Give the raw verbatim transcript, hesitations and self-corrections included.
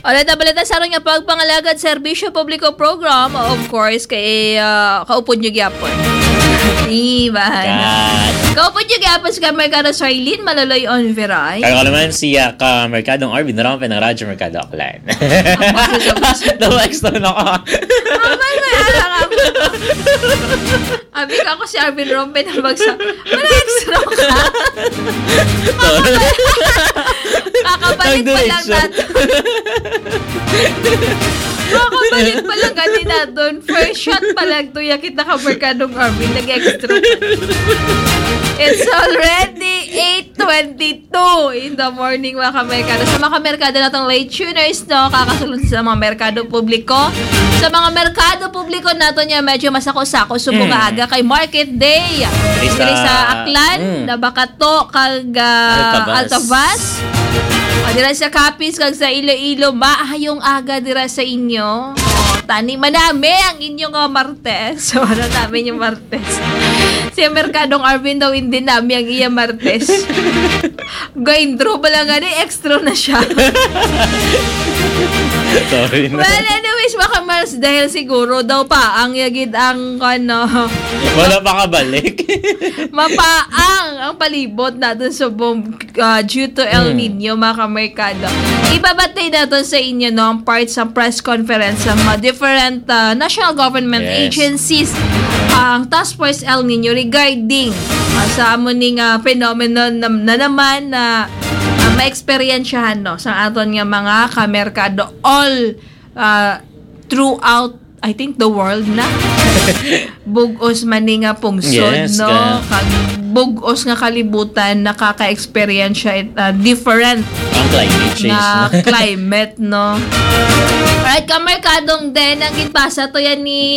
Alright, nabalita sa aron nga pagpangalagad serbisyo publiko program, of course, kay uh, kaupod nyo gyapon. Diba? Kaupod nyo gyapon sa Mercado Sarlin, Malaloy on Veray. Kaya ko naman siya ka Mercadong Arvin, naramang pa ng Radyo Mercado Aklan. Dawa-extra na ka. Amay, may alang ako. Abi ka ako si Arvin Rompe na bagsa. Wala extra ka. Kakabalik pa lang natin. Kakabalik pa lang kanina doon. First shot pa lang to. Yakit na ka Mercadong Arvin. Nag-extra. It's already eight twenty-two in the morning, mga kamerkado. Sa mga kamerkado natong late tuners, no, kakasulod sa mga merkado publiko. Sa mga merkado publiko nato niya, medyo masako-sako. Subo mm. aga kay Market Day. Diri sa Aklan, mm. Nabakato, kag uh, Altavas. O, dira sa Capiz, kag sa Iloilo, maahayong aga dira sa inyo. O, tani manami ang inyong uh, Martes. So, ano namin yung Martes? Si Mercadong Arvin daw hindi namin ang iya Martes. Gaindro ba lang gani? Extra na siya. Sorry na. Well, anyways, baka Mars, dahil siguro daw pa ang yagid ang ano. Wala pa kabalik. Mapaang ang palibot natin sa bomb uh, due to El Nino, mga kamerkado. Ibabatay natin sa inyo no, ang part sa press conference ng uh, different uh, national government yes. agencies. Uh, ang Task Force El Nino regarding uh, sa amuning uh, phenomenon na, na naman na uh, uh, ma-experiensyahan no, sa aton nga mga kamerkado all uh, throughout I think the world na. Bugos man ni nga pungsod yes, no. Kag bugos nga kalibutan nakaka-experience siya uh, different ang climate change na no? climate no. Alright, kamerkadong din ang ginpasa to yan ni